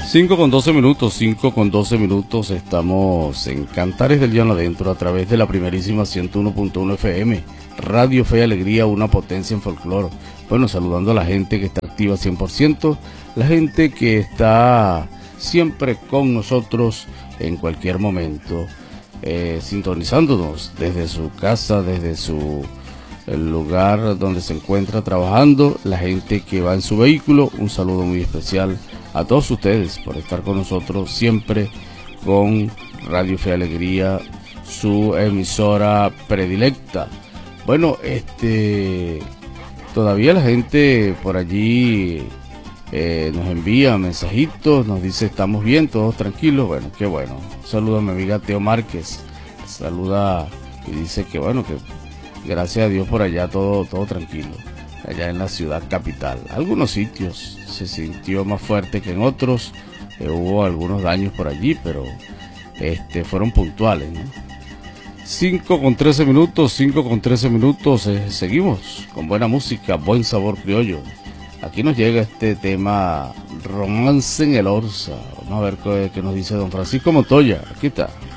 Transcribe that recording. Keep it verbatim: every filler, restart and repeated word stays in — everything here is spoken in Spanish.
cinco con doce minutos, cinco con doce minutos, estamos en Cantares del Llano Adentro a través de la primerísima ciento uno punto uno F M, Radio Fe y Alegría, una potencia en folclore. Bueno, saludando a la gente que está activa cien por ciento, la gente que está siempre con nosotros en cualquier momento, eh, sintonizándonos desde su casa, desde su el lugar donde se encuentra trabajando, la gente que va en su vehículo, un saludo muy especial a todos ustedes por estar con nosotros siempre con Radio Fe y Alegría, su emisora predilecta. Bueno, este todavía la gente por allí eh, nos envía mensajitos, nos dice estamos bien, todos tranquilos. Bueno, qué bueno. Saluda a mi amiga Teo Márquez, saluda y dice que bueno, que gracias a Dios por allá todo, todo tranquilo, allá en la ciudad capital. Algunos sitios se sintió más fuerte que en otros, eh, hubo algunos daños por allí, pero este fueron puntuales, ¿no? cinco con trece minutos, cinco con trece minutos, eh, seguimos con buena música, buen sabor criollo. Aquí nos llega este tema, Romance en el Orza. Vamos a ver qué, qué nos dice don Francisco Montoya. Aquí está.